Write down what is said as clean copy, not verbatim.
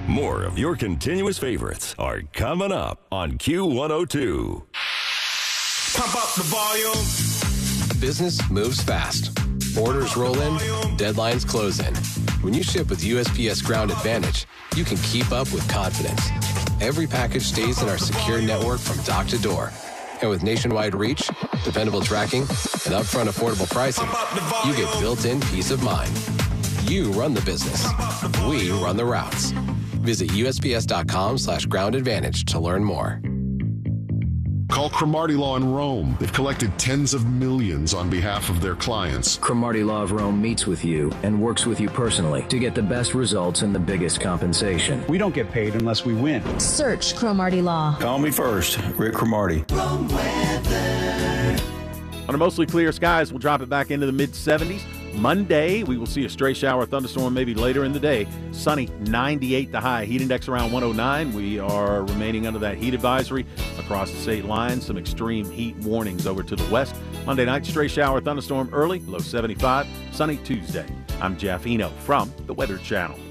More of your continuous favorites are coming up on Q102. Pump up the volume. Business moves fast. Orders roll in, deadlines close in. When you ship with USPS Ground Advantage, you can keep up with confidence. Every package stays in our secure network from dock to door. And with nationwide reach, dependable tracking, and upfront affordable pricing, you get built-in peace of mind. You run the business. We run the routes. Visit USPS.com/Ground Advantage to learn more. Call Cromartie Law in Rome. They've collected tens of millions on behalf of their clients. Cromartie Law of Rome meets with you and works with you personally to get the best results and the biggest compensation. We don't get paid unless we win. Search Cromartie Law. Call me first, Rick Cromartie. On a mostly clear skies, we'll drop it back into the mid-70s. Monday, we will see a stray shower, thunderstorm maybe later in the day. Sunny, 98 the high. Heat index around 109. We are remaining under that heat advisory across the state line. Some extreme heat warnings over to the west. Monday night, stray shower, thunderstorm early, low 75. Sunny Tuesday. I'm Jeff Eno from the Weather Channel.